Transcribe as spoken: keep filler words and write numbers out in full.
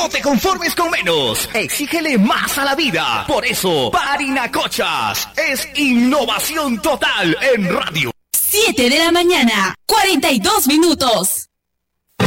No te conformes con menos. Exígele más a la vida. Por eso, Parinacochas es innovación total en radio. siete de la mañana, cuarenta y dos minutos.